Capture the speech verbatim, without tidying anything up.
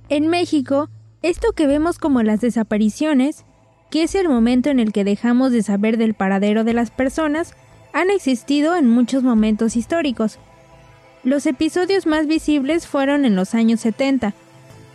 En México, esto que vemos como las desapariciones, que es el momento en el que dejamos de saber del paradero de las personas, han existido en muchos momentos históricos. Los episodios más visibles fueron en los años setenta,